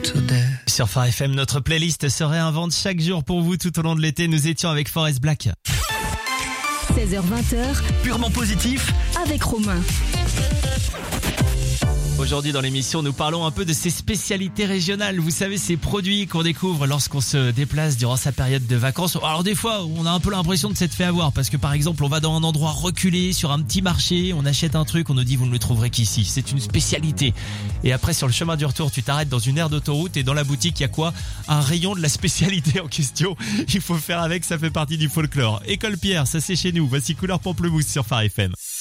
Sur Phare FM, notre playlist se réinvente chaque jour pour vous tout au long de l'été. Nous étions avec Forest Black. 16h-20h, Purement positif. avec Romain. Aujourd'hui dans l'émission, nous parlons un peu de ces spécialités régionales. Vous savez, ces produits qu'on découvre lorsqu'on se déplace durant sa période de vacances. Alors des fois, on a un peu l'impression de s'être fait avoir parce que par exemple, on va dans un endroit reculé, sur un petit marché, on achète un truc, on nous dit vous ne le trouverez qu'ici. C'est une spécialité. Et après, sur le chemin du retour, tu t'arrêtes dans une aire d'autoroute et dans la boutique, il y a quoi? Un rayon de la spécialité en question. Il faut faire avec, ça fait partie du folklore. École Pierre, ça c'est chez nous. Voici Couleur Pamplemousse sur Phare FM.